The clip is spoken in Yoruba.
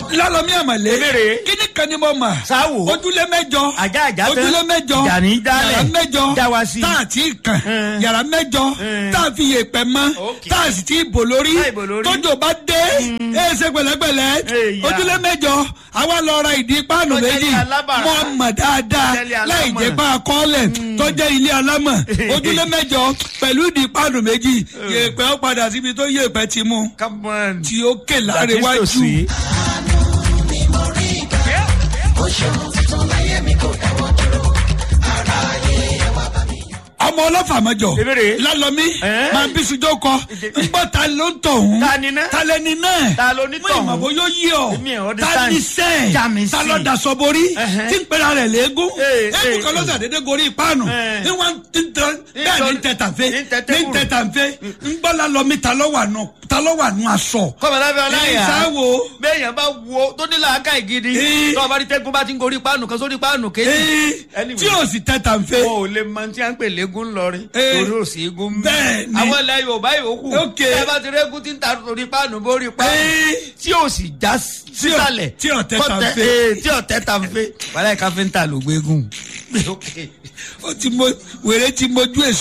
lálọ́mí àmàlé. kíní kan ni mo mà. sáwò. ojúlé mẹ́jọ. ajá tán. ojúlé mẹ́jọ. jàní dálẹ̀. yàrá mẹ́jọ. dáwàsí. tá a ti kàn. yàrá mẹ́jọ. tá a fi yèpẹ̀ mọ́. tá a sì ti bò lórí. tójò bá dé. ṣe pẹ̀lẹ́pẹ̀lẹ́. ojúlé mẹ́jọ. àwa lọ ra ìdí páànù méjì. mo mọ̀ dáadáa. láì jẹ́ pa akọ́lẹ̀. tó jẹ́ ilé alámọ̀. ojúlé mẹ́jọ pẹ̀lú ìdí páànù méjì. yèpẹ̀ ó padà síbi tó yèpẹ̀ ti mú. tí ó kè láàrin wájú. ọmọ ọlọ́fà mọ́jọ lálọ́mí máa bí sujó kọ ńgbọ́ ta ló ń tọ̀hún ta lẹ́ni náà mú ìmọ̀bó yóò yí ọ ta ní sẹ́ẹ̀ ta lọ́ daṣọ borí tí ń pera rẹ̀ léegun eégún kan ló sàdédé gorí ìpáànù ní wọ́n bẹ́ẹ̀ ní tẹ̀tàfẹ́ ńgbọ́ lálọ́mí ta lọ́ wà nù aṣọ. kọ́mọlábẹ́ ọláyà sáwò bẹ́ẹ̀yàn bá wo tó ní làákà ìgidi tó ọba rí tẹ́gùn bá ti ń gorí páànù kan sórí páànù kejì. tí o sì tẹ̀tàfẹ́. o ò lè mọ tí a ń pè légún lọrin torí ò sí égún mi. bẹ́ẹ̀ni àwọn ilẹ̀ Yorùbá yòókù ẹ bá ti régún tí ń ta torí páànù borí páànù tí o sì já sísàlẹ̀ tí o tẹ̀tàfẹ́. tí o tẹ̀tàfẹ́ wàlẹ́ káfíńtà ló gbégún. wèrè ti mojú èso.